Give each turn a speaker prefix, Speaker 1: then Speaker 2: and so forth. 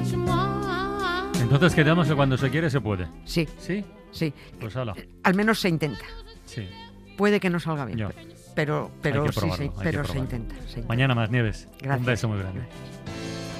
Speaker 1: Entonces quedamos que cuando se quiere se puede.
Speaker 2: Sí,
Speaker 1: ¿Sí?
Speaker 2: sí.
Speaker 1: Pues hala.
Speaker 2: Al menos se intenta.
Speaker 1: Sí.
Speaker 2: Puede que no salga bien,
Speaker 1: Ya.
Speaker 2: pero
Speaker 1: Hay que
Speaker 2: sí,
Speaker 1: probarlo,
Speaker 2: sí,
Speaker 1: hay que
Speaker 2: pero se
Speaker 1: probarlo.
Speaker 2: intenta. Se intenta.
Speaker 1: Mañana más, Nieves.
Speaker 2: Gracias.
Speaker 1: Un beso muy grande.
Speaker 2: Gracias.